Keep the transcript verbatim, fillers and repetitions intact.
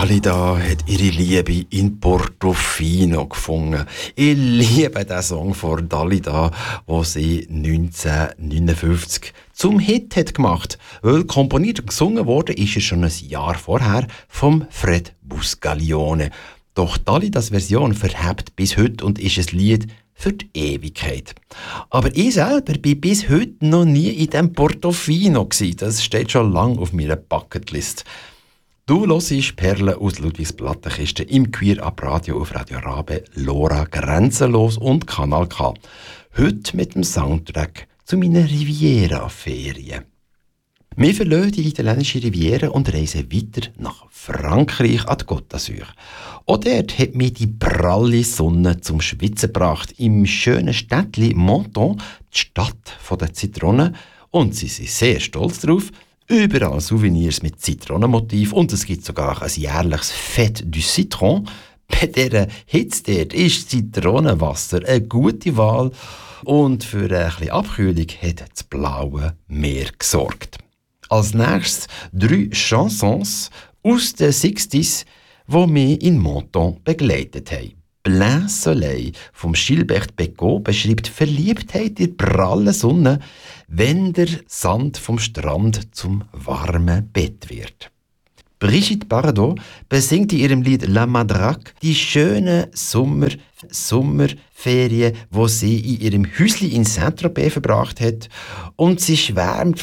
Dalida hat ihre Liebe in Portofino gefunden. Ich liebe den Song von Dalida, den sie neunzehnhundertneunundfünfzig zum Hit hat gemacht. Weil komponiert und gesungen wurde, ist er schon ein Jahr vorher vom Fred Buscaglione. Doch Dalidas Version verhebt bis heute und ist ein Lied für die Ewigkeit. Aber ich selber bin bis heute noch nie in diesem Portofino gsi. Das steht schon lange auf meiner Bucketlist. Du hörst Perlen aus Ludwigs Plattenkiste im Queer Up Radio auf Radio Rabe, Lora, Grenzenlos und Kanal K. Heute mit dem Soundtrack zu meinen Riviera-Ferien. Wir verlassen die italienische Riviera und reisen weiter nach Frankreich an die Côte d'Azur. Auch dort hat mich die pralle Sonne zum Schwitzen gebracht. Im schönen Städtchen Menton, die Stadt der Zitronen. Und sie sind sehr stolz darauf. Überall Souvenirs mit Zitronenmotiv und es gibt sogar ein jährliches Fête du Citron. Bei dieser Hitze dort ist Zitronenwasser eine gute Wahl und für ein bisschen Abkühlung hat das blaue Meer gesorgt. Als nächstes drei Chansons aus den sechziger, die mich in Menton begleitet haben. Plein Soleil vom Gilbert Bécaud beschreibt Verliebtheit in der prallen Sonne, wenn der Sand vom Strand zum warmen Bett wird. Brigitte Bardot besingt in ihrem Lied La Madrague die schönen Sommer, Sommerferien, wo sie in ihrem Häuschen in Saint-Tropez verbracht hat, und sie schwärmt